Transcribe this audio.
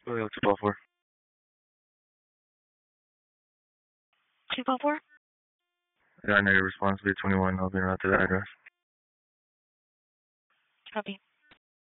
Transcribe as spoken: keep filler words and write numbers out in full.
Oh, yeah, two four. two four four? Yeah, I know your response. B twenty-one. I'll be around to the address. Copy.